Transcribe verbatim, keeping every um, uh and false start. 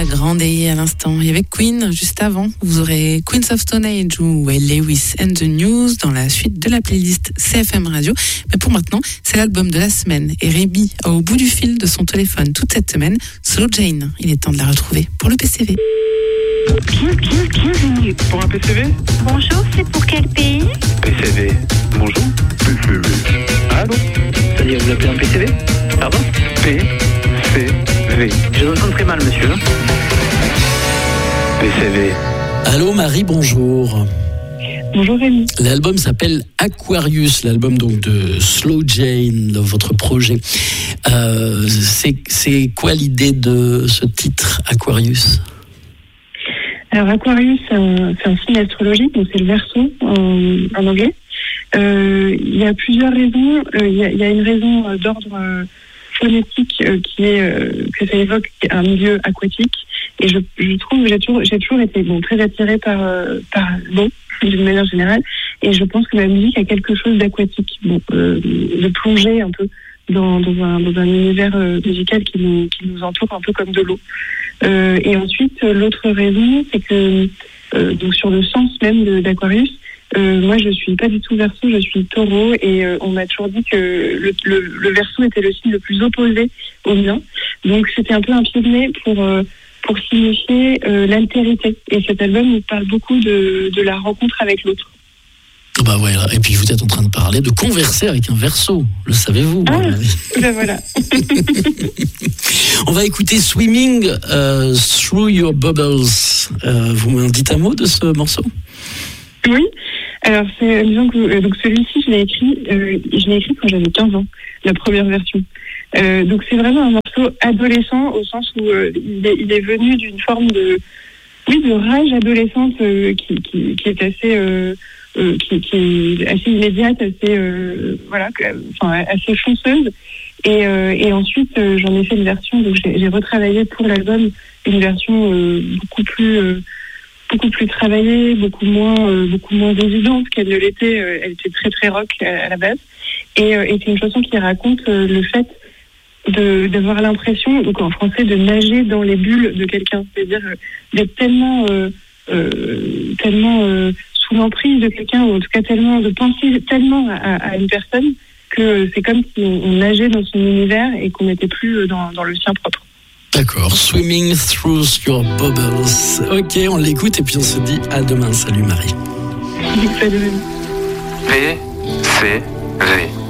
Grande et à l'instant. Et avec Queen, juste avant, vous aurez Queens of Stone Age ou Waylon Lewis and the News dans la suite de la playlist C F M Radio. Mais pour maintenant, c'est l'album de la semaine. Et Rémi a au bout du fil de son téléphone toute cette semaine. Slow Jane, il est temps de la retrouver pour le P C V. Bien, bien, bienvenue. Pour un P C V ? Bonjour, c'est pour quel pays ? P C V. Bonjour. P C V. Allô ? C'est-à-dire, vous appelez un P C V ? Pardon ? P C V. Je vous entends très mal, monsieur. P C V. Allô Marie, bonjour. Bonjour Rémi. L'album s'appelle Aquarius, l'album donc de Slow Jane, de votre projet. Euh, c'est, c'est quoi l'idée de ce titre, Aquarius ? Alors Aquarius, c'est un, c'est un signe astrologique, donc c'est le Verseau en, en anglais. Euh, il y a plusieurs raisons. Euh, il, y a, il y a une raison euh, d'ordre euh, phonétique euh, qui est euh, que ça évoque un milieu aquatique. Et je, je trouve que j'ai toujours, j'ai toujours été bon, très attirée par, euh, par l'eau, d'une manière générale. Et je pense que la musique a quelque chose d'aquatique, bon, euh, de plonger un peu dans, dans, un, dans un univers euh, musical qui nous, qui nous entoure un peu comme de l'eau. Euh, et ensuite, l'autre raison, c'est que euh, donc sur le sens même de, d'Aquarius, euh, moi je suis pas du tout Verseau, je suis Taureau, et euh, on m'a toujours dit que le, le, le Verseau était le signe le plus opposé au mien. Donc c'était un peu un pied de nez pour euh, pour signifier euh, l'altérité. Et cet album il parle beaucoup de, de la rencontre avec l'autre. Bah voilà. Et puis vous êtes en train de parler, de converser avec un Verseau, le savez-vous ? Ah, ben voilà. On va écouter Swimming uh, Through Your Bubbles. Euh, vous m'en dites un mot de ce morceau ? Oui. Alors c'est disons que euh, donc celui-ci je l'ai écrit, euh, je l'ai écrit quand j'avais quinze ans, la première version. Euh, donc c'est vraiment un morceau adolescent au sens où euh, il, est, il est venu d'une forme de oui de rage adolescente euh, qui, qui qui est assez euh, euh, qui, qui est assez immédiate, assez euh, voilà, enfin assez fonceuse. Et, euh, et ensuite, euh, j'en ai fait une version, donc j'ai, j'ai retravaillé pour l'album une version euh, beaucoup plus, euh, beaucoup plus travaillée, beaucoup moins, euh, beaucoup moins évidente qu'elle ne l'était. Euh, elle était très très rock à, à la base. Et, euh, et c'est une chanson qui raconte euh, le fait de d'avoir l'impression, donc en français, de nager dans les bulles de quelqu'un, c'est-à-dire euh, d'être tellement, euh, euh, tellement euh, sous l'emprise de quelqu'un, ou en tout cas tellement de penser tellement à, à une personne, que c'est comme si on nageait dans son univers et qu'on n'était plus dans, dans le sien propre. D'accord, Swimming Through Your Bubbles. Ok, on l'écoute et puis on se dit à demain. Salut Marie. Salut. P C V.